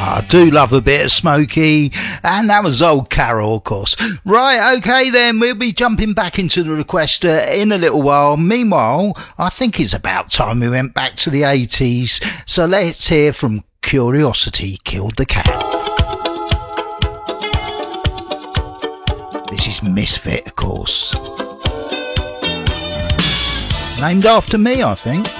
I do love a bit of Smokey, and that was old Carol, of course. Right, okay then, we'll be jumping back into the request in a little while. Meanwhile, I think it's about time we went back to the 80s, so let's hear from Curiosity Killed the Cat. This is Misfit, of course. Named after me, I think.